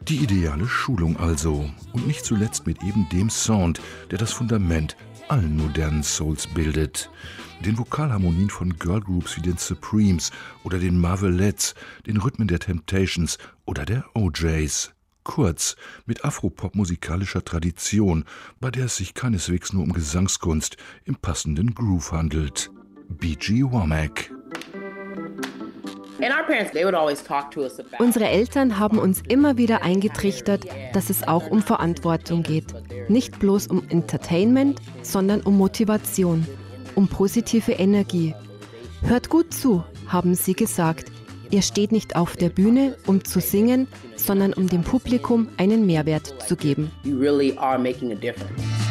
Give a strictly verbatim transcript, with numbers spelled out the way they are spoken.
Die ideale Schulung also. Und nicht zuletzt mit eben dem Sound, der das Fundament allen modernen Souls bildet. Den Vokalharmonien von Girlgroups wie den Supremes oder den Marvelettes, den Rhythmen der Temptations oder der O Js. Kurz, mit Afropop-musikalischer Tradition, bei der es sich keineswegs nur um Gesangskunst im passenden Groove handelt. B G Womack. Unsere Eltern haben uns immer wieder eingetrichtert, dass es auch um Verantwortung geht. Nicht bloß um Entertainment, sondern um Motivation, um positive Energie. Hört gut zu, haben sie gesagt. Ihr steht nicht auf der Bühne, um zu singen, sondern um dem Publikum einen Mehrwert zu geben. You really are making a difference.